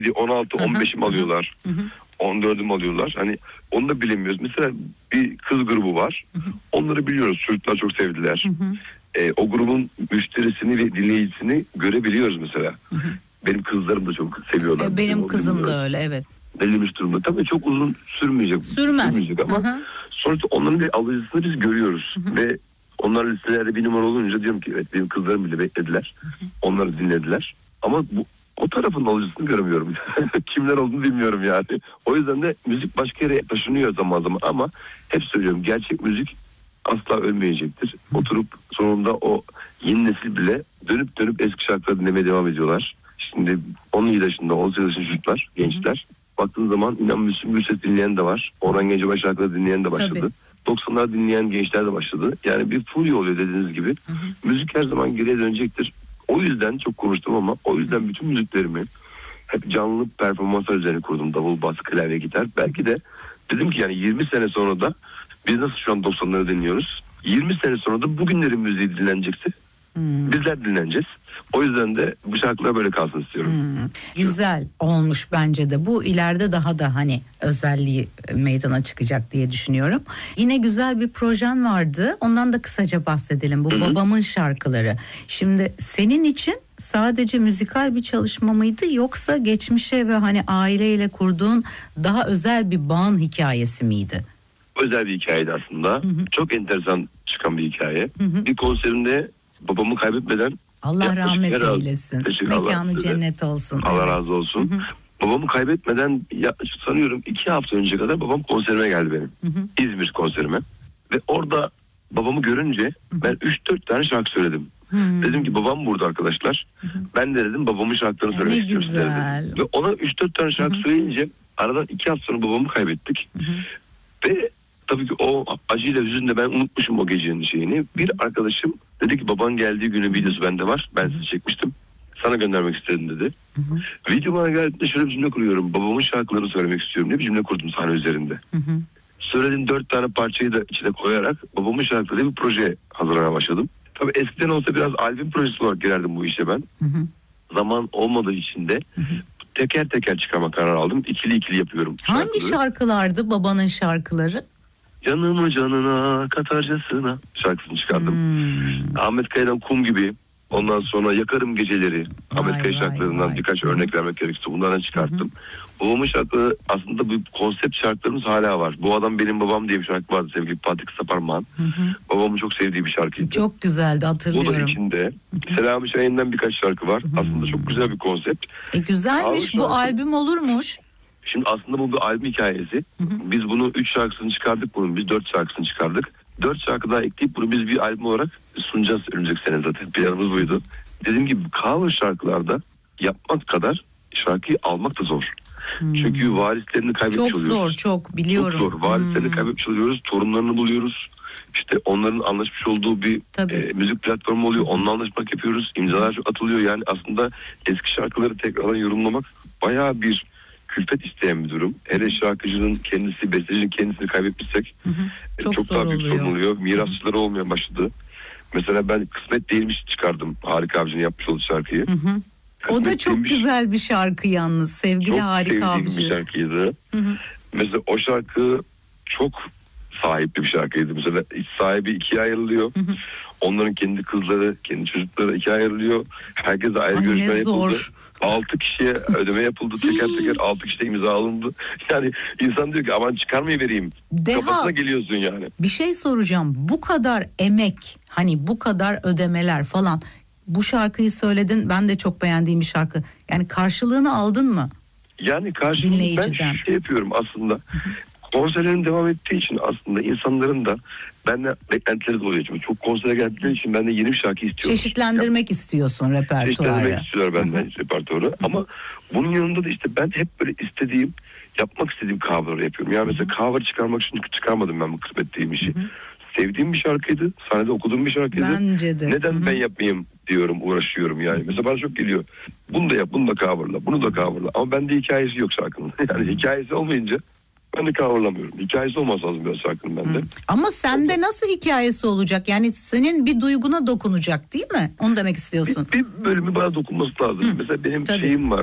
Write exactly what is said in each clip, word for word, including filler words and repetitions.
on altı on beşim alıyorlar. Hı hı. on dördüm alıyorlar. Hani onu da bilemiyoruz. Mesela bir kız grubu var. Hı hı. Onları biliyoruz. Çocuklar çok sevdiler. Hı hı. E, o grubun müşterisini ve dinleyicisini görebiliyoruz mesela. Hı hı. Benim kızlarım da çok seviyorlar. E, benim kızım da öyle, evet. Belirmiş durumda. Tabii çok uzun sürmeyecek. Sürmez. Sürmeyecek ama hı hı. sonuçta onların bir alıcısını biz görüyoruz. Hı hı. Ve onlar listelerde bir numara olunca diyorum ki evet benim kızlarım bile beklediler. Hı hı. Onları dinlediler. Ama bu o tarafın alıcısını göremiyorum. Kimler olduğunu bilmiyorum yani. O yüzden de müzik başka yere taşınıyor zaman zaman ama hep söylüyorum gerçek müzik asla ölmeyecektir. Hı. Oturup sonunda o yeni nesil bile dönüp dönüp eski şarkıları dinlemeye devam ediyorlar. Şimdi on yedi yaşında, on sekiz yaşında çocuklar, gençler. Baktığın zaman inan Müslüm Gürses dinleyen de var. Orhan Gencebay şarkıları dinleyen de başladı. Tabii. doksanlar dinleyen gençler de başladı. Yani bir furya oluyor dediğiniz gibi. Hı hı. Müzik her zaman geriye dönecektir. O yüzden çok konuştum ama o yüzden bütün müziklerimi hep canlı performanslar üzerine kurdum. Davul, bas, klavye, gitar. Belki de dedim ki yani yirmi sene sonra da biz nasıl şu an doksanları dinliyoruz. yirmi sene sonra da bugünlerin müziği dinlenecekse hmm. bizler dinleneceğiz. O yüzden de bu şarkılar böyle kalsın istiyorum. Hmm. Güzel olmuş bence de. Bu ileride daha da hani özelliği meydana çıkacak diye düşünüyorum. Yine güzel bir projen vardı. Ondan da kısaca bahsedelim. Bu Hı-hı. Babamın şarkıları. Şimdi senin için sadece müzikal bir çalışma mıydı yoksa geçmişe ve hani aileyle kurduğun daha özel bir bağın hikayesi miydi? Özel bir hikayeydi aslında. Hı-hı. Çok enteresan çıkan bir hikaye. Hı-hı. Bir konserimde babamı kaybetmeden Allah rahmet eylesin. Mekanı cennet olsun. Allah evet. razı olsun. Hı hı. Babamı kaybetmeden ya, sanıyorum iki hafta önce kadar babam konserime geldi benim. Hı hı. İzmir konserime. Ve orada babamı görünce hı hı. ben üç dört tane şarkı söyledim. Hı hı. Dedim ki babam burada arkadaşlar. Hı hı. Ben de dedim babamın şarkılarını söylemek ne istiyorum size dedim. Ve ona üç dört tane şarkı hı hı. söyleyince aradan iki hafta sonra babamı kaybettik. Hı hı. Ve tabii ki o acıyla hüzünle ben unutmuşum o gecenin şeyini. Bir arkadaşım dedi ki baban geldiği günün videosu bende var. Ben sizi çekmiştim. Sana göndermek istedim dedi. Hı hı. Video bana geldiğinde şöyle bir cümle kuruyorum. Babamın şarkılarını söylemek istiyorum diye bir cümle kurdum sahne üzerinde. Hı hı. Söylediğim dört tane parçayı da içine koyarak babamın şarkıları bir proje hazırlamaya başladım. Tabii eskiden olsa biraz albüm projesi olarak girerdim bu işe ben. Hı hı. Zaman olmadığı için de hı hı. teker teker çıkarma kararı aldım. İkili ikili yapıyorum. Hangi şarkıları. Şarkılardı babanın şarkıları? Canımı canına katarcasına şarkısını çıkardım. Hmm. Ahmet Kaya'dan Kum gibi. Ondan sonra Yakarım Geceleri. Vay, Ahmet Kaya şarkılarından vay. birkaç Hı-hı. örnek vermek gerekirse bunlardan çıkarttım. Hı-hı. Babamın şarkıları aslında bu konsept şarkılarımız hala var. Bu Adam Benim Babam diye bir şarkı vardı sevgili Patrik Saparman. Hı-hı. Babamın çok sevdiği bir şarkıydı. Çok güzeldi, hatırlıyorum. Bu da içinde. Hı-hı. Selami Şahin'den birkaç şarkı var. Hı-hı. Aslında çok güzel bir konsept. E güzelmiş, bu albüm olurmuş. Şimdi aslında bu bir albüm hikayesi. Hı hı. Biz bunu üç şarkısını çıkardık bunun. Biz dört şarkısını çıkardık. Dört şarkı daha ekleyip bunu biz bir albüm olarak sunacağız önümüzdeki sene zaten. Planımız buydu. Dediğim gibi cover şarkılarda yapmak kadar şarkıyı almak da zor. Hmm. Çünkü varislerini kaybetmiş çok oluyoruz. Çok zor, çok biliyorum. Çok zor. Varislerini hmm. kaybetmiş oluyoruz. Torunlarını buluyoruz. İşte onların anlaşmış olduğu bir e, müzik platformu oluyor. Onunla anlaşmak yapıyoruz. İmzalar atılıyor. Yani aslında eski şarkıları tekrardan yorumlamak bayağı bir külfet isteyen bir durum. Hele şarkıcının kendisi, bestecinin kendisini kaybetmişsek hı hı. çok, çok daha büyük sorun oluyor. Mirasçıları olmaya başladı. Mesela ben Kısmet Değilmiş çıkardım. Harika Avcı'nın yapmış olduğu şarkıyı. Hı hı. O da çok değilmiş. Güzel bir şarkı yalnız. Sevgili çok Harika Avcı. Çok sevdiğim bir şarkıydı. Hı hı. Mesela o şarkı çok sahipli bir şarkıydı. Mesela sahibi ikiye ayrılıyor. Hı hı. Onların kendi kızları, kendi çocukları ikiye ayrılıyor. Herkese ayrı Ay, görüşme yapıldı. Zor. Altı kişiye ödeme yapıldı. Teker teker altı kişide imza alındı. Yani insan diyor ki aman çıkarmayı vereyim. Deha, kafasına geliyorsun yani. Bir şey soracağım. Bu kadar emek, hani bu kadar ödemeler falan. Bu şarkıyı söyledin. Ben de çok beğendiğim bir şarkı. Yani karşılığını aldın mı? Yani karşılığını ben şey yapıyorum aslında. Konserlerin devam ettiği için aslında insanların da benden beklentileri de oluyor. Çünkü çok konsere geldikleri için ben de yeni bir şarkı istiyorum. Çeşitlendirmek yani, istiyorsun repertuarı. Çeşitlendirmek istiyorlar benden repertuarı. Ama bunun yanında da işte ben hep böyle istediğim, yapmak istediğim cover'ları yapıyorum. Yani mesela cover çıkarmak için çıkarmadım ben bu Kısmet Değilmiş'i. Sevdiğim bir şarkıydı. Sahnede okuduğum bir şarkıydı. Bence de. Neden Hı-hı. ben yapmayayım diyorum, uğraşıyorum yani. Mesela bana çok geliyor. Bunu da yap, bunu da coverla, bunu da coverla. Ama bende hikayesi yok şarkının. Yani hikayesi olmayınca ben de coverlamıyorum. Hikayesi olmaz lazım biraz şarkının bende. Hı. Ama sende Ondan... nasıl hikayesi olacak? Yani senin bir duyguna dokunacak değil mi? Onu demek istiyorsun. Bir, bir bölümü bana dokunması lazım. Hı. Mesela benim Tabii. şeyim var.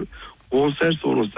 konser sonrası